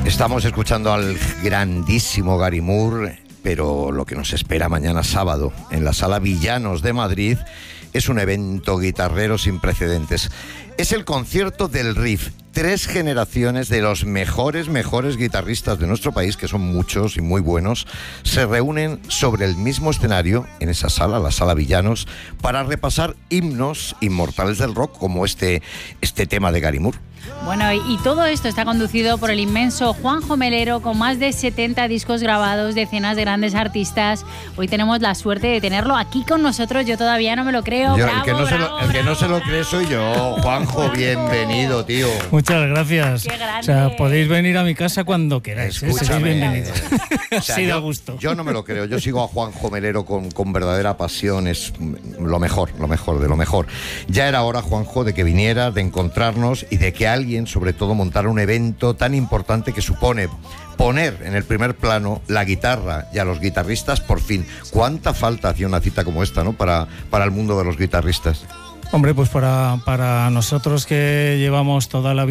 Estamos escuchando al grandísimo Gary Moore, pero lo que nos espera mañana sábado en la Sala Villanos de Madrid es un evento guitarrero sin precedentes. Es el concierto del riff. 3 generaciones de los mejores guitarristas de nuestro país, que son muchos y muy buenos, se reúnen sobre el mismo escenario en esa sala, la Sala Villanos, para repasar himnos inmortales del rock como este tema de Gary Moore. Bueno, y todo esto está conducido por el inmenso Juanjo Melero, con más de 70 discos grabados, decenas de grandes artistas. Hoy tenemos la suerte de tenerlo aquí con nosotros. Yo todavía no me lo creo. El que no se lo cree soy yo. Juanjo, bienvenido, tío. Muchas gracias. Qué grande. O sea, podéis venir a mi casa cuando queráis. Escúchame. Seréis bienvenidos. O sea, Sí, da gusto. Yo no me lo creo. Yo sigo a Juanjo Melero con verdadera pasión. Es lo mejor de lo mejor. Ya era hora, Juanjo, de que vinieras, de encontrarnos y de que alguien, sobre todo, montara un evento tan importante que supone poner en el primer plano la guitarra y a los guitarristas por fin. ¿Cuánta falta hacía una cita como esta, ¿no? para el mundo de los guitarristas? Hombre, pues para nosotros que llevamos toda la vida